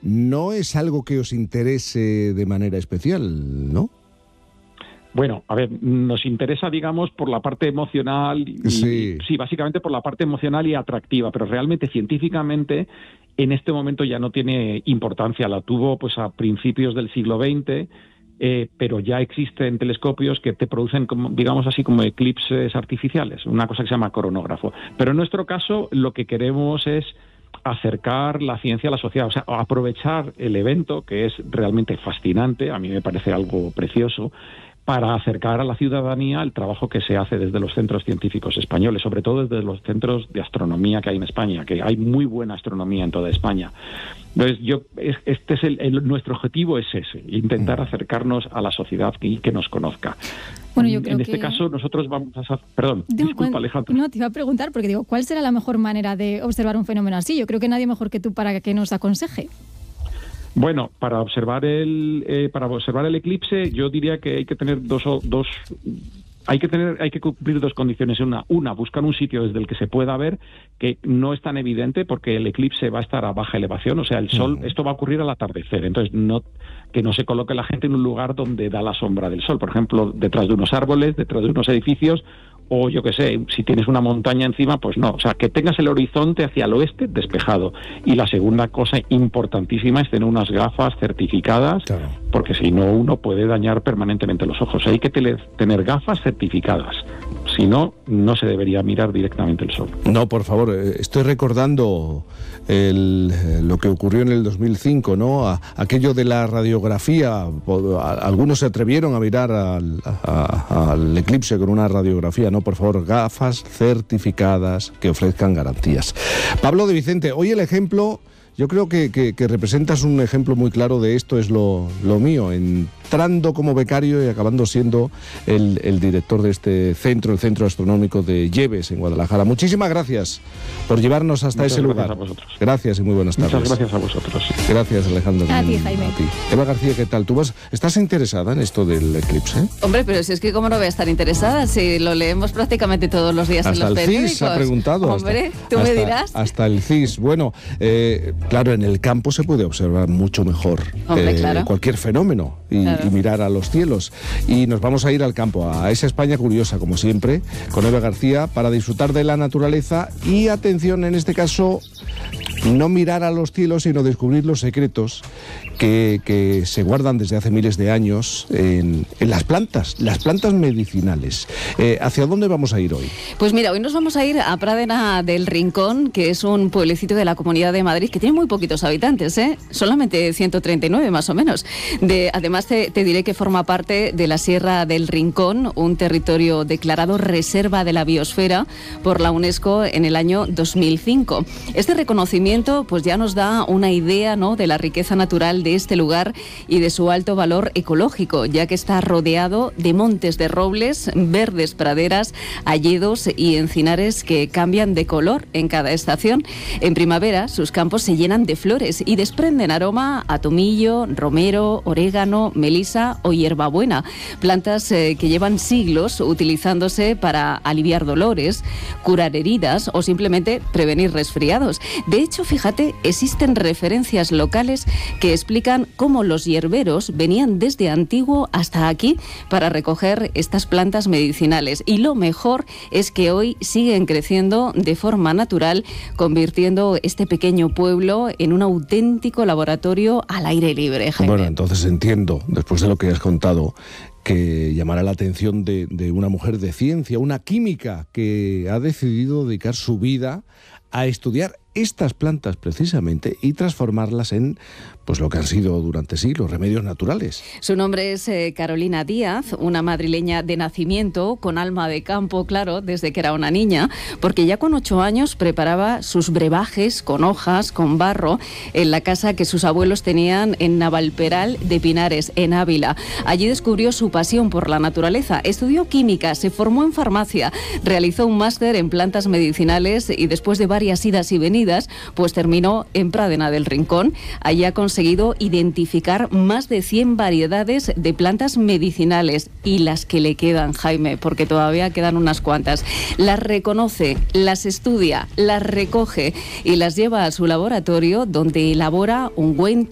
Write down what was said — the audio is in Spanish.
no es algo que os interese de manera especial, ¿no? Bueno, a ver, nos interesa, digamos, por la parte emocional, sí, básicamente por la parte emocional y atractiva, pero realmente científicamente en este momento ya no tiene importancia. La tuvo pues a principios del siglo XX, pero ya existen telescopios que te producen, como, digamos así, como eclipses artificiales, una cosa que se llama coronógrafo. Pero en nuestro caso lo que queremos es acercar la ciencia a la sociedad, o sea, aprovechar el evento, que es realmente fascinante, a mí me parece algo precioso, para acercar a la ciudadanía el trabajo que se hace desde los centros científicos españoles, sobre todo desde los centros de astronomía que hay en España, que hay muy buena astronomía en toda España. Entonces, este es nuestro objetivo es ese, intentar acercarnos a la sociedad y que nos conozca. Bueno, yo creo en este caso nosotros vamos a... Perdón, disculpa, Alejandro. No, te iba a preguntar, porque digo, ¿cuál será la mejor manera de observar un fenómeno así? Yo creo que nadie mejor que tú para que nos aconseje. Bueno, para observar el eclipse, yo diría que hay que tener hay que cumplir dos condiciones. Una, buscar un sitio desde el que se pueda ver, que no es tan evidente porque el eclipse va a estar a baja elevación, o sea, el sol, esto va a ocurrir al atardecer, entonces que no se coloque la gente en un lugar donde da la sombra del sol, por ejemplo, detrás de unos árboles, detrás de unos edificios, o yo qué sé, si tienes una montaña encima, pues no, o sea, que tengas el horizonte hacia el oeste despejado. Y la segunda cosa importantísima es tener unas gafas certificadas, claro, porque si no uno puede dañar permanentemente los ojos. Hay que tener gafas certificadas, si no, no se debería mirar directamente el sol. No, por favor, estoy recordando lo que ocurrió en el 2005, ¿no? Aquello de la radiografía, algunos se atrevieron a mirar al eclipse con una radiografía, ¿no? Por favor, gafas certificadas que ofrezcan garantías. Pablo de Vicente, hoy el ejemplo, yo creo que representas un ejemplo muy claro de esto, es lo mío, entrando como becario y acabando siendo el director de este centro, el Centro Astronómico de Lleves, en Guadalajara. Muchísimas gracias por llevarnos hasta ese lugar. Gracias a vosotros. Gracias y muy buenas tardes. Muchas gracias a vosotros. Gracias, Alejandro. A ti, Jaime. A ti. Eva García, ¿qué tal? ¿Tú estás interesada en esto del eclipse? Hombre, pero si es que cómo no voy a estar interesada si lo leemos prácticamente todos los días hasta en los periódicos. Hasta el CIS ha preguntado. Hombre, tú me dirás. Hasta el CIS. Bueno, claro, en el campo se puede observar mucho mejor claro, cualquier fenómeno y mirar a los cielos. Y nos vamos a ir al campo, a esa España curiosa, como siempre, con Eva García, para disfrutar de la naturaleza y, atención, en este caso, no mirar a los cielos, sino descubrir los secretos que se guardan desde hace miles de años en las plantas medicinales. ¿Hacia dónde vamos a ir hoy? Pues mira, hoy nos vamos a ir a Pradena del Rincón, que es un pueblecito de la Comunidad de Madrid que tiene muy poquitos habitantes, solamente 139 más o menos. Además te diré que forma parte de la Sierra del Rincón, un territorio declarado Reserva de la Biosfera por la UNESCO en el año 2005. Este reconocimiento pues ya nos da una idea, ¿no?, de la riqueza natural de este lugar y de su alto valor ecológico, ya que está rodeado de montes de robles, verdes praderas, hayedos y encinares que cambian de color en cada estación. En primavera sus campos se llenan de flores y desprenden aroma a tomillo, romero, orégano, melisa o hierbabuena, plantas que llevan siglos utilizándose para aliviar dolores, curar heridas o simplemente prevenir resfriados. De hecho, fíjate, existen referencias locales que explican cómo los hierberos venían desde antiguo hasta aquí para recoger estas plantas medicinales. Y lo mejor es que hoy siguen creciendo de forma natural, convirtiendo este pequeño pueblo en un auténtico laboratorio al aire libre, Jaime. Bueno, entonces entiendo, después de lo que has contado, que llamará la atención de una mujer de ciencia, una química que ha decidido dedicar su vida a estudiar estas plantas precisamente y transformarlas en pues lo que han sido durante siglos, remedios naturales. Su nombre es Carolina Díaz, una madrileña de nacimiento, con alma de campo, claro, desde que era una niña, porque ya con 8 años preparaba sus brebajes con hojas, con barro, en la casa que sus abuelos tenían en Navalperal de Pinares, en Ávila. Allí descubrió su pasión por la naturaleza, estudió química, se formó en farmacia, realizó un máster en plantas medicinales y después de varias idas y venidas, pues terminó en Pradena del Rincón. Allí ha conseguido identificar más de 100 variedades de plantas medicinales y las que le quedan, Jaime, porque todavía quedan unas cuantas. Las reconoce, las estudia, las recoge y las lleva a su laboratorio donde elabora ungüentos